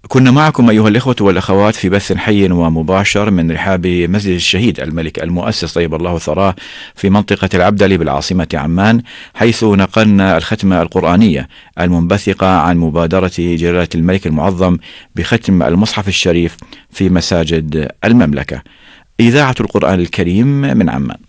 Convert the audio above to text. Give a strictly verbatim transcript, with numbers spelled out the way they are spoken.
كنا معكم أيها الإخوة والأخوات في بث حي ومباشر من رحاب مسجد الشهيد الملك المؤسس طيب الله ثراه في منطقة العبدلي بالعاصمة عمان، حيث نقلنا الختمة القرآنية المنبثقة عن مبادرة جلالة الملك المعظم بختم المصحف الشريف في مساجد المملكة. إذاعة القرآن الكريم من عمان.